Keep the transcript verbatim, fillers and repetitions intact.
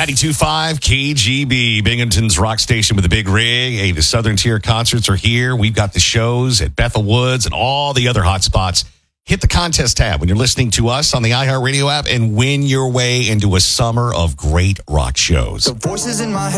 ninety-two point five K G B, Binghamton's rock station with the big rig. Hey, the Southern Tier concerts are here. We've got the shows at Bethel Woods and all the other hot spots. Hit the contest tab when you're listening to us on the iHeartRadio app and win your way into a summer of great rock shows. The voices in my head.